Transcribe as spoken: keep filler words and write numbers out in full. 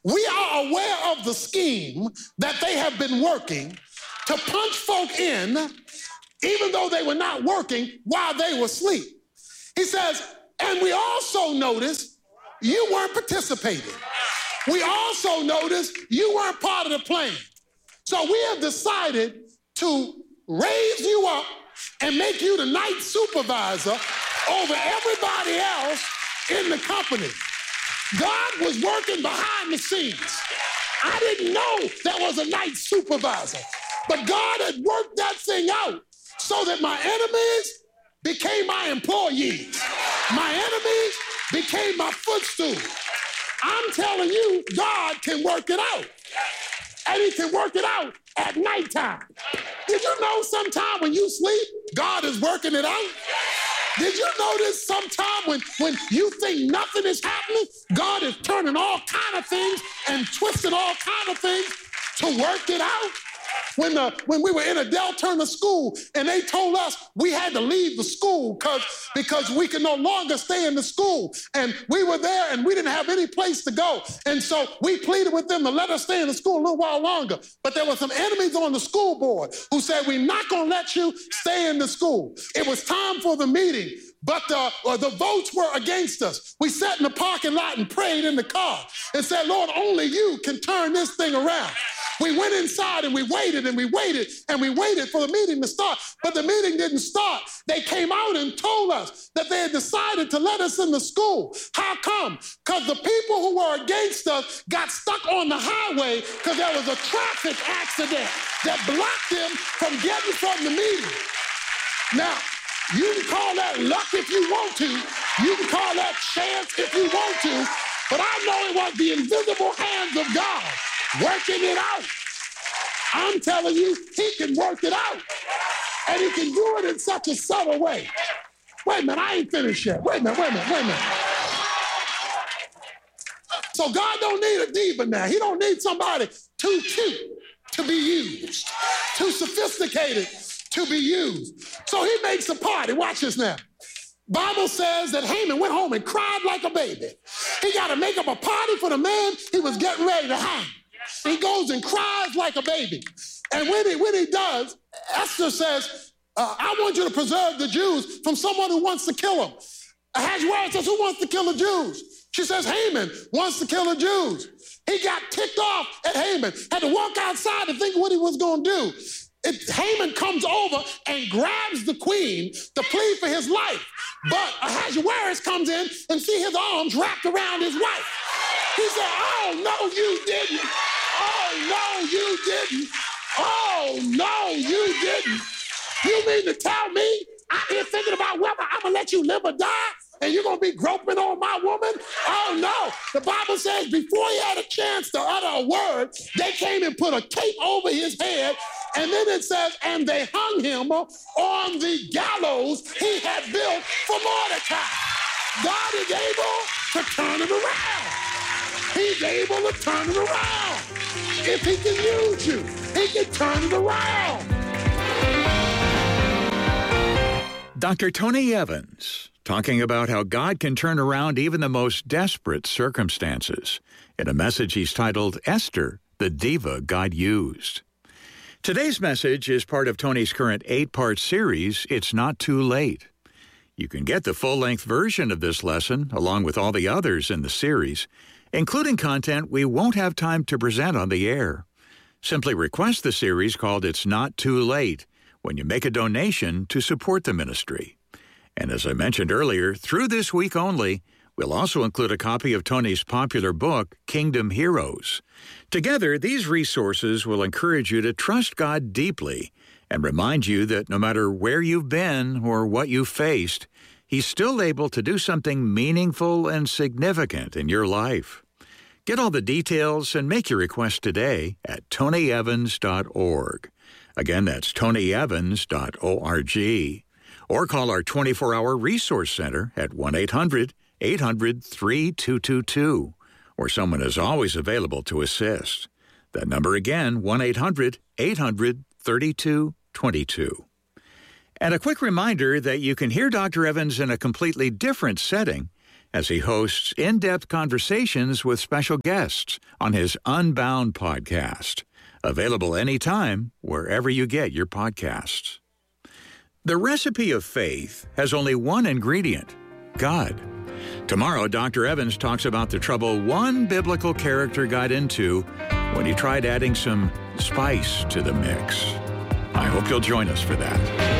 We are aware of the scheme that they have been working to punch folk in, even though they were not working while they were asleep. He says, and we also noticed you weren't participating. We also noticed you weren't part of the plan. So we have decided to raise you up and make you the night supervisor over everybody else in the company. God was working behind the scenes. I didn't know there was a night supervisor, but God had worked that thing out so that my enemies became my employees. My enemies became my footstool. I'm telling you, God can work it out. And he can work it out at nighttime. Did you know sometime when you sleep, God is working it out? Did you notice sometime when, when you think nothing is happening, God is turning all kind of things and twisting all kind of things to work it out? When, the, when we were in a Del Turner school and they told us we had to leave the school because because we could no longer stay in the school. And we were there and we didn't have any place to go. And so we pleaded with them to let us stay in the school a little while longer. But there were some enemies on the school board who said, we're not going to let you stay in the school. It was time for the meeting, but the, uh, the votes were against us. We sat in the parking lot and prayed in the car and said, Lord, only you can turn this thing around. We went inside and we waited and we waited and we waited for the meeting to start, but the meeting didn't start. They came out and told us that they had decided to let us in the school. How come? Because the people who were against us got stuck on the highway because there was a traffic accident that blocked them from getting from the meeting. Now, you can call that luck if you want to. You can call that chance if you want to, but I know it was the invisible hands of God working it out. I'm telling you, he can work it out. And he can do it in such a subtle way. Wait a minute, I ain't finished yet. Wait a minute, wait a minute, wait a minute. So God don't need a diva now. He don't need somebody too cute to be used, too sophisticated to be used. So he makes a party. Watch this now. Bible says that Haman went home and cried like a baby. He got to make up a party for the man he was getting ready to hang. He goes and cries like a baby. And when he, when he does, Esther says, uh, I want you to preserve the Jews from someone who wants to kill them. Ahasuerus says, who wants to kill the Jews? She says, Haman wants to kill the Jews. He got ticked off at Haman, had to walk outside to think what he was going to do. It, Haman comes over and grabs the queen to plead for his life. But Ahasuerus comes in and see his arms wrapped around his wife. He said, oh, no, you didn't. Oh, no, you didn't. Oh, no, you didn't. You mean to tell me I'm here thinking about whether I'm going to let you live or die and you're going to be groping on my woman? Oh, no. The Bible says before he had a chance to utter a word, they came and put a cape over his head. And then it says, and they hung him on the gallows he had built for Mordecai. God is able to turn it around. He's able to turn it around. If he can use you, he can turn it around. Doctor Tony Evans, talking about how God can turn around even the most desperate circumstances in a message he's titled, Esther, the Diva God Used. Today's message is part of Tony's current eight-part series, It's Not Too Late. You can get the full-length version of this lesson, along with all the others in the series, including content we won't have time to present on the air. Simply request the series called It's Not Too Late when you make a donation to support the ministry. And as I mentioned earlier, through this week only, we'll also include a copy of Tony's popular book, Kingdom Heroes. Together, these resources will encourage you to trust God deeply and remind you that no matter where you've been or what you've faced, He's still able to do something meaningful and significant in your life. Get all the details and make your request today at tony evans dot org. Again, that's tony evans dot org. Or call our twenty-four hour resource center at one eight hundred eight hundred three two two two, where someone is always available to assist. That number again, one eight hundred eight hundred thirty-two twenty-two. And a quick reminder that you can hear Doctor Evans in a completely different setting as he hosts in-depth conversations with special guests on his Unbound podcast, available anytime wherever you get your podcasts. The Recipe of Faith has only one ingredient: God. Tomorrow, Doctor Evans talks about the trouble one biblical character got into when he tried adding some spice to the mix. I hope you'll join us for that.